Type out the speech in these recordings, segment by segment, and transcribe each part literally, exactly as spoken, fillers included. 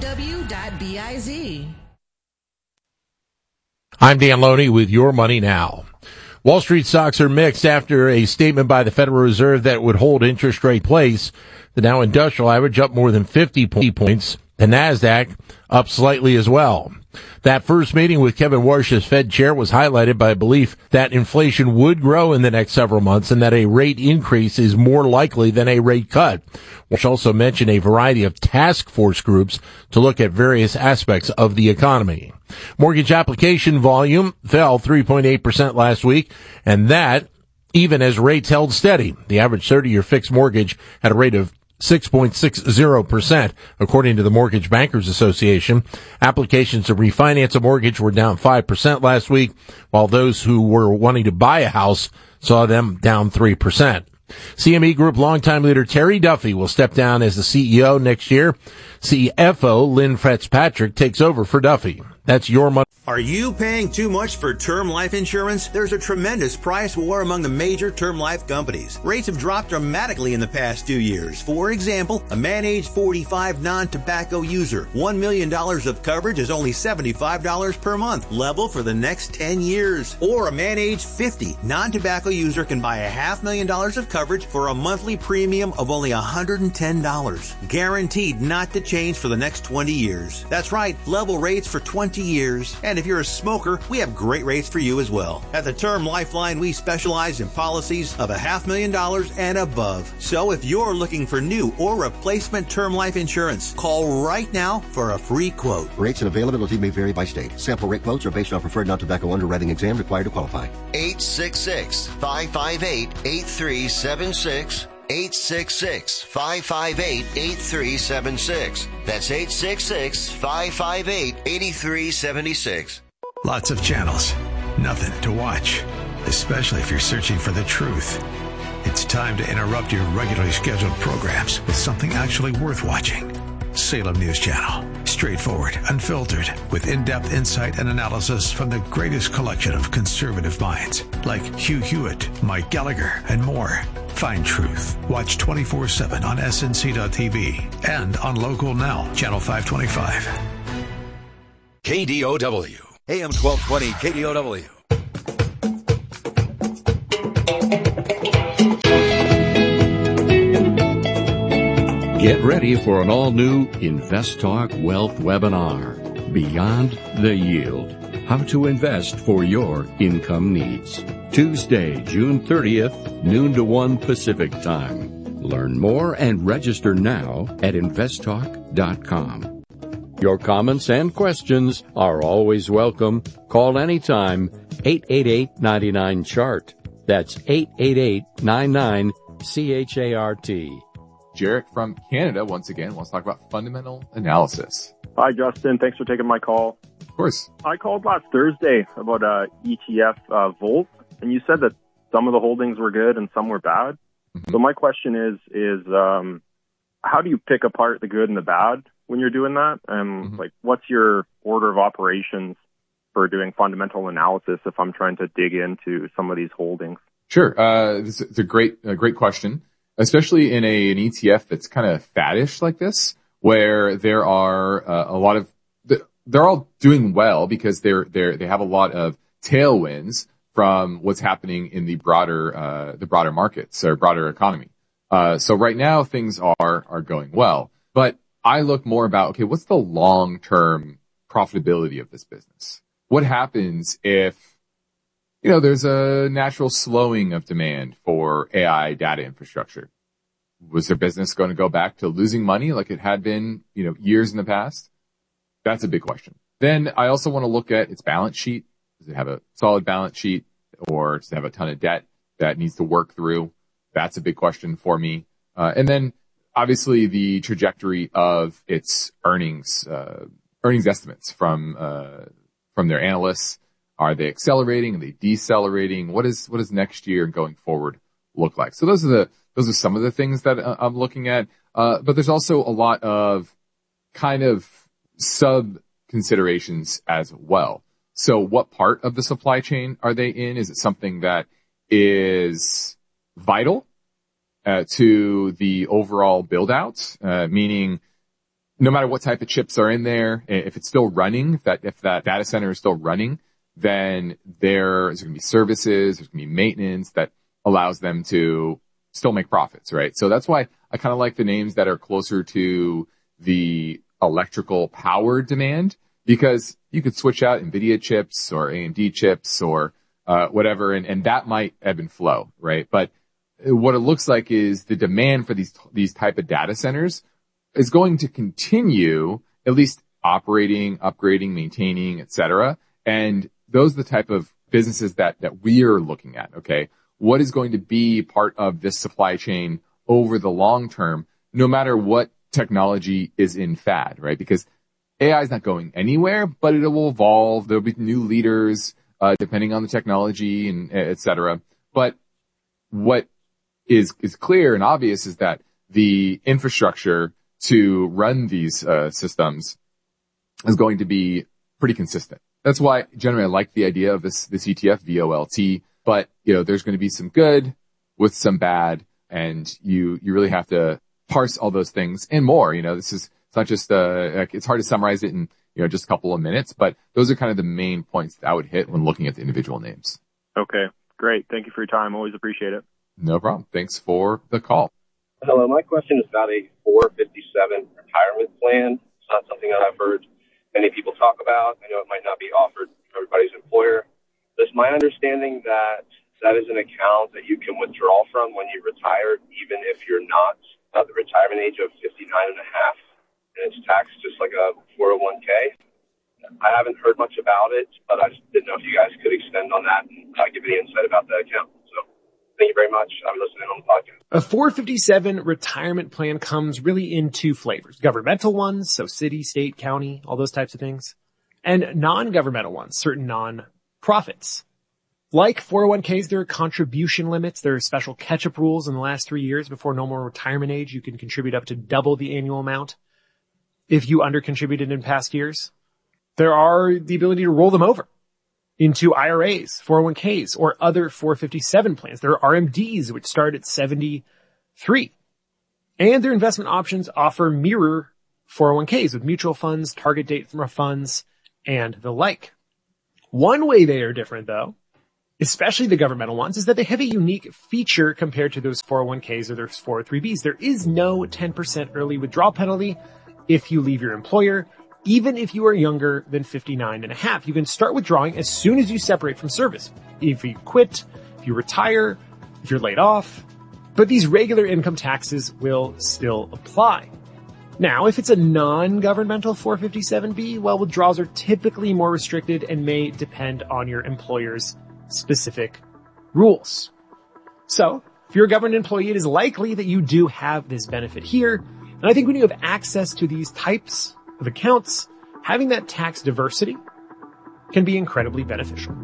w dot biz. I'm Dan Loney with Your Money Now. Wall Street stocks are mixed after a statement by the Federal Reserve that would hold interest rate in place. The Dow Industrial Average up more than fifty points. The NASDAQ up slightly as well. That first meeting with Kevin Warsh as Fed chair was highlighted by a belief that inflation would grow in the next several months and that a rate increase is more likely than a rate cut. Warsh also mentioned a variety of task force groups to look at various aspects of the economy. Mortgage application volume fell three point eight percent last week, and that even as rates held steady. The average thirty-year fixed mortgage had a rate of six point six zero percent, according to the Mortgage Bankers Association. Applications to refinance a mortgage were down five percent last week, while those who were wanting to buy a house saw them down three percent. C M E Group longtime leader Terry Duffy will step down as the C E O next year. C F O Lynn Fitzpatrick takes over for Duffy. That's Your Money. Are you paying too much for term life insurance? There's a tremendous price war among the major term life companies. Rates have dropped dramatically in the past two years. For example, a man age forty-five non-tobacco user, one million dollars of coverage is only seventy-five dollars per month, level for the next ten years. Or a man age fifty non-tobacco user can buy a half million dollars of coverage for a monthly premium of only one hundred ten dollars. Guaranteed not to change for the next twenty years. That's right, level rates for twenty years. And if you're a smoker, we have great rates for you as well. At the Term Lifeline, we specialize in policies of a half million dollars and above. So if you're looking for new or replacement term life insurance, call right now for a free quote. Rates and availability may vary by state. Sample rate quotes are based on preferred non-tobacco underwriting exam required to qualify. eight six six, five five eight, eight three seven six. eight six six, five five eight, eight three seven six. That's eight six six, five five eight, eight three seven six. Lots of channels, nothing to watch, especially if you're searching for the truth. It's time to interrupt your regularly scheduled programs with something actually worth watching. Salem News Channel. Straightforward, unfiltered, with in-depth insight and analysis from the greatest collection of conservative minds like Hugh Hewitt, Mike Gallagher, and more. Find truth. Watch twenty-four seven on S N C dot T V and on Local Now, Channel five twenty-five. K D O W. A M twelve twenty K D O W. Get ready for an all-new Invest Talk Wealth webinar, Beyond the Yield. How to invest for your income needs. Tuesday, June thirtieth, noon to one Pacific Time. Learn more and register now at invest talk dot com. Your comments and questions are always welcome. Call anytime, eight eight eight, nine nine, C H A R T. That's eight eight eight, nine nine, C H A R T. Jarek from Canada, once again, wants to talk about fundamental analysis. Hi, Justin. Thanks for taking my call. Of course. I called last Thursday about uh, E T F uh, Volt, and you said that some of the holdings were good and some were bad. Mm-hmm. So my question is, is um, how do you pick apart the good and the bad when you're doing that? And mm-hmm. like, what's your order of operations for doing fundamental analysis if I'm trying to dig into some of these holdings? Sure. Uh, it's, it's a great, a great question, especially in a, an E T F that's kind of faddish like this, where there are uh, a lot of, they're all doing well because they're, they're, they have a lot of tailwinds from what's happening in the broader, uh, the broader markets or broader economy. Uh, so right now things are, are going well, but I look more about, okay, what's the long-term profitability of this business? What happens if, you know, there's a natural slowing of demand for A I data infrastructure? Was their business going to go back to losing money like it had been, you know, years in the past? That's a big question. Then I also want to look at its balance sheet. Does it have a solid balance sheet, or does it have a ton of debt that needs to work through? That's a big question for me. Uh, and then obviously the trajectory of its earnings, uh, earnings estimates from, uh, from their analysts. Are they accelerating? Are they decelerating? What is, what does next year going forward look like? So those are the, those are some of the things that uh, I'm looking at. Uh, but there's also a lot of kind of sub considerations as well. So what part of the supply chain are they in? Is it something that is vital uh, to the overall build out? Uh, meaning no matter what type of chips are in there, if it's still running, if that, if that data center is still running, then there's going to be services, there's going to be maintenance that allows them to still make profits, right? So that's why I kind of like the names that are closer to the electrical power demand, because you could switch out NVIDIA chips or A M D chips or uh, whatever, and, and that might ebb and flow, right? But what it looks like is the demand for these these type of data centers is going to continue, at least operating, upgrading, maintaining, et cetera. And those are the type of businesses that that we're looking at, okay? What is going to be part of this supply chain over the long term, no matter what technology is in fad, right? Because A I is not going anywhere, but it will evolve. There'll be new leaders, uh, depending on the technology and et cetera. But what is, is clear and obvious is that the infrastructure to run these, uh, systems is going to be pretty consistent. That's why generally I like the idea of this, this E T F, V O L T, but, you know, there's going to be some good with some bad, and you, you really have to parse all those things and more. You know, this is, it's not just, uh, it's hard to summarize it in, you know, just a couple of minutes, but those are kind of the main points that I would hit when looking at the individual names. Okay, great. Thank you for your time. Always appreciate it. No problem. Thanks for the call. Hello, my question is about a four fifty-seven retirement plan. It's not something that I've heard many people talk about. I know it might not be offered to everybody's employer. It's my understanding that that is an account that you can withdraw from when you retire, even if you're not at the retirement age of fifty-nine and a half, and it's taxed just like a four oh one k. I haven't heard much about it, but I just didn't know if you guys could extend on that and uh, give me insight about that account. So thank you very much. I'm listening on the podcast. A four fifty-seven retirement plan comes really in two flavors. Governmental ones, so city, state, county, all those types of things. And non-governmental ones, certain non-profits. Like four oh one k's, there are contribution limits. There are special catch-up rules in the last three years before normal retirement age. You can contribute up to double the annual amount if you under-contributed in past years. There are the ability to roll them over into I R As, four oh one k's, or other four fifty-seven plans. There are R M Ds, which start at seventy-three. And their investment options offer mirror four oh one k's with mutual funds, target date funds, and the like. One way they are different, though, especially the governmental ones, is that they have a unique feature compared to those four oh one k's or those four oh three b's. There is no ten percent early withdrawal penalty if you leave your employer. Even if you are younger than fifty-nine and a half, you can start withdrawing as soon as you separate from service. If you quit, if you retire, if you're laid off, but these regular income taxes will still apply. Now, if it's a non-governmental four fifty-seven b, well, withdrawals are typically more restricted and may depend on your employer's specific rules. So, if you're a government employee, it is likely that you do have this benefit here. And I think when you have access to these types of accounts, having that tax diversity can be incredibly beneficial.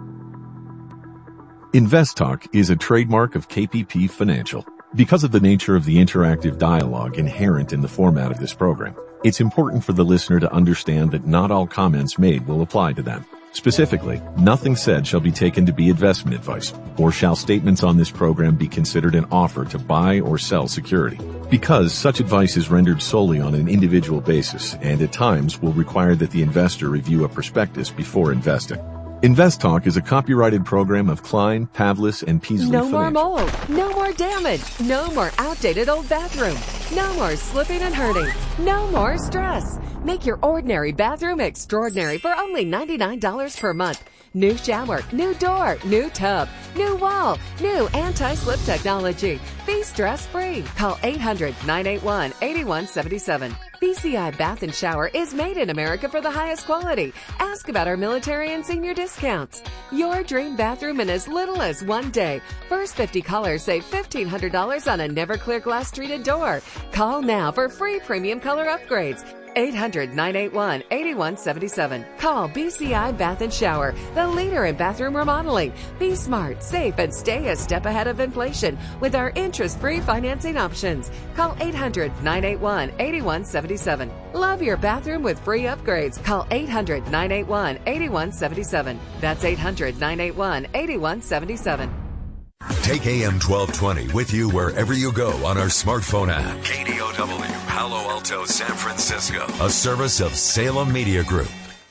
InvestTalk is a trademark of K P P Financial. Because of the nature of the interactive dialogue inherent in the format of this program, it's important for the listener to understand that not all comments made will apply to them. Specifically, nothing said shall be taken to be investment advice, or shall statements on this program be considered an offer to buy or sell security. Because such advice is rendered solely on an individual basis and at times will require that the investor review a prospectus before investing. InvestTalk is a copyrighted program of Klein, Pavlis, and Peasley No Financial. more mold. No more damage. No more outdated old bathroom. No more slipping and hurting. No more stress. Make your ordinary bathroom extraordinary for only ninety-nine dollars per month. New shower, new door, new tub, new wall, new anti-slip technology. Be stress-free. Call eight hundred, nine eight one, eight one seven seven. B C I Bath and Shower is made in America for the highest quality. Ask about our military and senior discounts. Your dream bathroom in as little as one day. First fifty callers save fifteen hundred dollars on a never clear glass treated door. Call now for free premium color upgrades. eight hundred, nine eight one, eight one seven seven. Call B C I Bath and Shower, the leader in bathroom remodeling. Be smart, safe, and stay a step ahead of inflation with our interest-free financing options. Call eight hundred, nine eight one, eight one seven seven. Love your bathroom with free upgrades. Call eight hundred, nine eight one, eight one seven seven. That's eight hundred, nine eight one, eight one seven seven. Take A M twelve twenty with you wherever you go on our smartphone app. K D O W, Palo Alto, San Francisco. A service of Salem Media Group.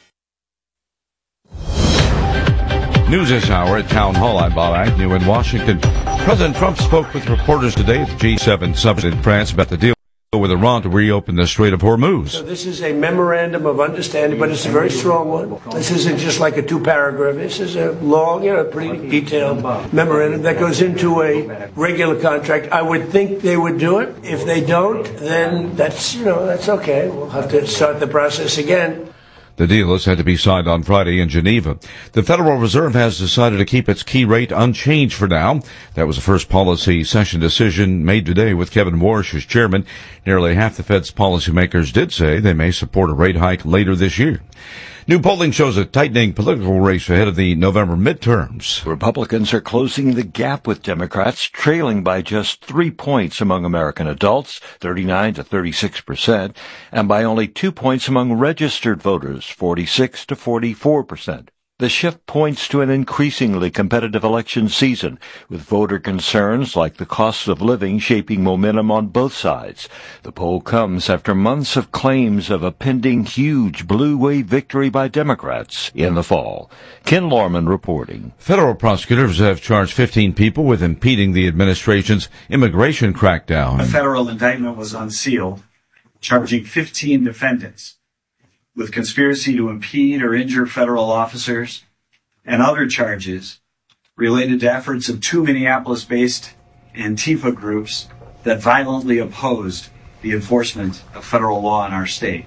News this hour at Town Hall. I'm Bob Agnew in Washington. President Trump spoke with reporters today at the G seven summit in France about the deal with Iran to reopen the Strait of Hormuz. So this is a memorandum of understanding, but it's a very strong one. This isn't just like a two-paragraph. This is a long, you know, pretty detailed memorandum that goes into a regular contract. I would think they would do it. If they don't, then that's, you know, that's okay. We'll have to start the process again. The deal is said to be signed on Friday in Geneva. The Federal Reserve has decided to keep its key rate unchanged for now. That was the first policy session decision made today with Kevin Warsh as chairman. Nearly half the Fed's policymakers did say they may support a rate hike later this year. New polling shows a tightening political race ahead of the November midterms. Republicans are closing the gap with Democrats, trailing by just three points among American adults, thirty-nine to thirty-six percent, and by only two points among registered voters, forty-six to forty-four percent. The shift points to an increasingly competitive election season, with voter concerns like the cost of living shaping momentum on both sides. The poll comes after months of claims of a pending huge blue wave victory by Democrats in the fall. Ken Lorman reporting. Federal prosecutors have charged fifteen people with impeding the administration's immigration crackdown. A federal indictment was unsealed, charging fifteen defendants with conspiracy to impede or injure federal officers and other charges related to efforts of two Minneapolis-based Antifa groups that violently opposed the enforcement of federal law in our state.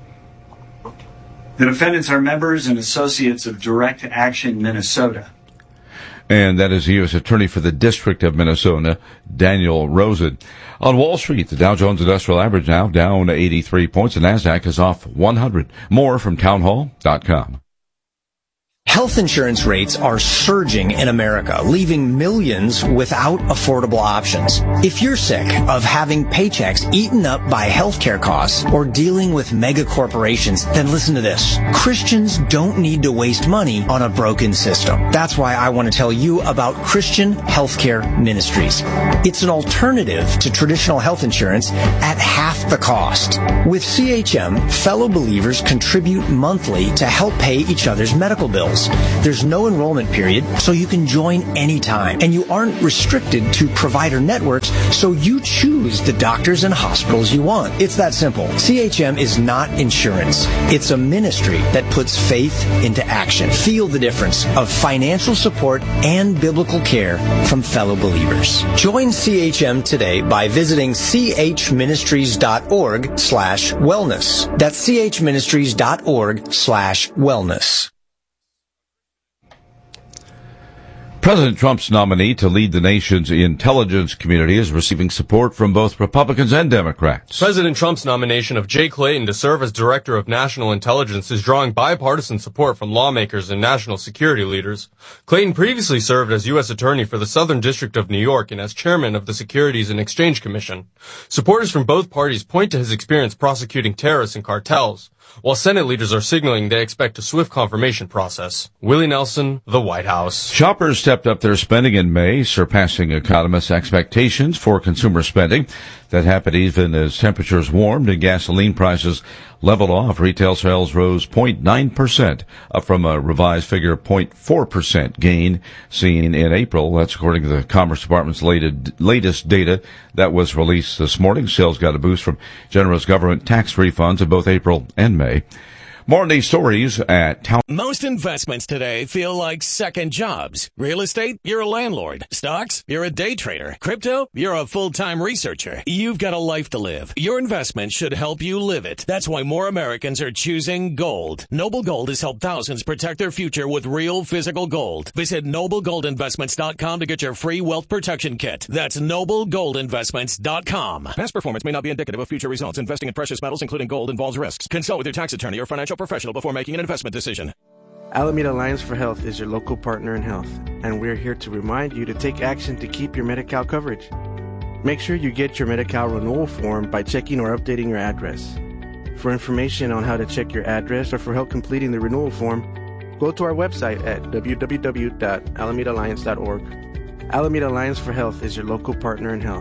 The defendants are members and associates of Direct Action Minnesota. And that is the U S Attorney for the District of Minnesota, Daniel Rosen. On Wall Street, the Dow Jones Industrial Average now down eighty-three points. The NASDAQ is off one hundred. More from townhall dot com. Health insurance rates are surging in America, leaving millions without affordable options. If you're sick of having paychecks eaten up by healthcare costs or dealing with mega corporations, then listen to this. Christians don't need to waste money on a broken system. That's why I want to tell you about Christian Healthcare Ministries. It's an alternative to traditional health insurance at half the cost. With C H M, fellow believers contribute monthly to help pay each other's medical bills. There's no enrollment period, so you can join anytime. And you aren't restricted to provider networks, so you choose the doctors and hospitals you want. It's that simple. C H M is not insurance. It's a ministry that puts faith into action. Feel the difference of financial support and biblical care from fellow believers. Join C H M today by visiting chministries.org slash wellness. That's chministries.org slash wellness. President Trump's nominee to lead the nation's intelligence community is receiving support from both Republicans and Democrats. President Trump's nomination of Jay Clayton to serve as Director of National Intelligence is drawing bipartisan support from lawmakers and national security leaders. Clayton previously served as U S Attorney for the Southern District of New York and as Chairman of the Securities and Exchange Commission. Supporters from both parties point to his experience prosecuting terrorists and cartels, while Senate leaders are signaling they expect a swift confirmation process. Willie Nelson, the White House. Shoppers stepped up their spending in May, surpassing economists' expectations for consumer spending. That happened even as temperatures warmed and gasoline prices leveled off. Retail sales rose zero point nine percent, up from a revised figure of zero point four percent gain seen in April. That's according to the Commerce Department's latest data that was released this morning. Sales got a boost from generous government tax refunds in both April and May. More on these stories at Town. Most investments today feel like second jobs. Real estate, you're a landlord. Stocks, you're a day trader. Crypto, you're a full-time researcher. You've got a life to live. Your investment should help you live it. That's why more Americans are choosing gold. Noble Gold has helped thousands protect their future with real physical gold. Visit noble gold investments dot com to get your free wealth protection kit. That's noble gold investments dot com. Past performance may not be indicative of future results. Investing in precious metals, including gold, involves risks. Consult with your tax attorney or financial professional before making an investment decision. Alameda Alliance for Health is your local partner in health, and we're here to remind you to take action to keep your Medi-Cal coverage. Make sure you get your Medi-Cal renewal form by checking or updating your address. For information on how to check your address or for help completing the renewal form, go to our website at w w w dot alameda alliance dot org. Alameda Alliance for Health is your local partner in health.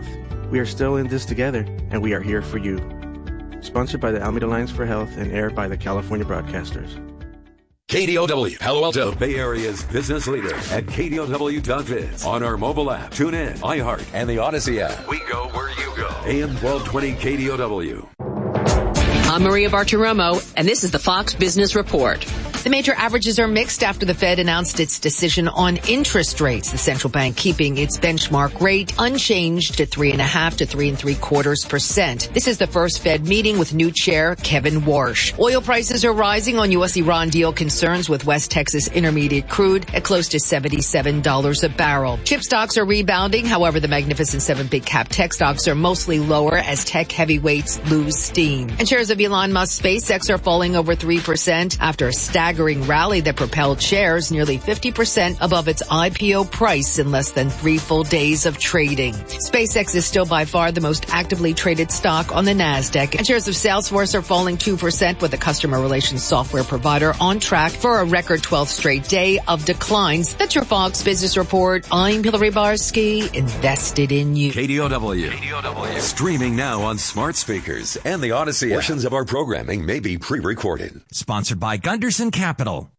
We are still in this together, and we are here for you. Sponsored by the Alameda Alliance for Health and aired by the California Broadcasters. K D O W, Palo Alto, Bay Area's business leader at K D O W dot biz. On our mobile app, tune in, iHeart, and the Odyssey app. We go where you go. A M twelve twenty K D O W. I'm Maria Bartiromo, and this is the Fox Business Report. The major averages are mixed after the Fed announced its decision on interest rates. The central bank keeping its benchmark rate unchanged at three and a half to three and three quarters percent. This is the first Fed meeting with new chair Kevin Warsh. Oil prices are rising on U S Iran deal concerns with West Texas Intermediate crude at close to seventy-seven dollars a barrel. Chip stocks are rebounding. However, the Magnificent Seven big cap tech stocks are mostly lower as tech heavyweights lose steam. And shares of Elon Musk's SpaceX are falling over three percent after a staggering rally that propelled shares nearly fifty percent above its I P O price in less than three full days of trading. SpaceX is still by far the most actively traded stock on the NASDAQ, and shares of Salesforce are falling two percent with the customer relations software provider on track for a record twelfth straight day of declines. That's your Fox Business Report. I'm Hillary Barsky, invested in you. K D O W. K D O W. Streaming now on smart speakers and the Odyssey app. Portions of our programming may be pre-recorded. Sponsored by Gunderson Capital.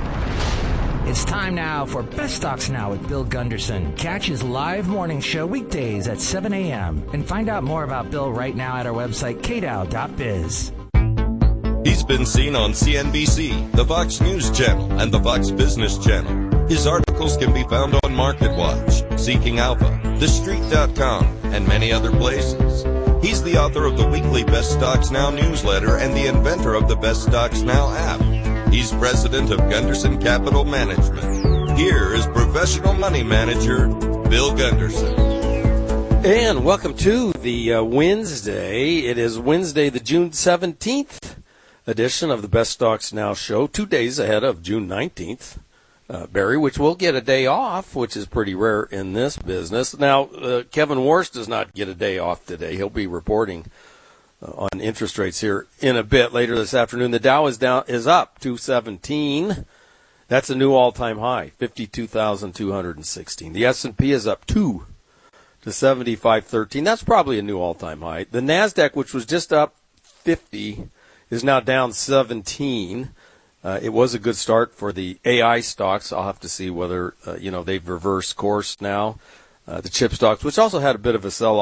It's time now for Best Stocks Now with Bill Gunderson. Catch his live morning show weekdays at seven a.m. And find out more about Bill right now at our website, k dow dot biz. He's been seen on C N B C, the Fox News Channel, and the Fox Business Channel. His articles can be found on MarketWatch, Seeking Alpha, the street dot com, and many other places. He's the author of the weekly Best Stocks Now newsletter and the inventor of the Best Stocks Now app. He's president of Gunderson Capital Management. Here is professional money manager, Bill Gunderson. And welcome to the uh, Wednesday. It is Wednesday, the June seventeenth edition of the Best Stocks Now show, two days ahead of June nineteenth. Uh, Barry, which will get a day off, which is pretty rare in this business. Now, uh, Kevin Warsh does not get a day off today. He'll be reporting uh, on interest rates here in a bit later this afternoon. The Dow is down, is up two seventeen. That's a new all-time high, fifty-two thousand two hundred sixteen. The S and P is up two to seventy-five thirteen. That's probably a new all-time high. The NASDAQ, which was just up fifty, is now down seventeen. Uh, it was a good start for the A I stocks. I'll have to see whether, uh, you know, they've reversed course now. Uh, the chip stocks, which also had a bit of a sell-off.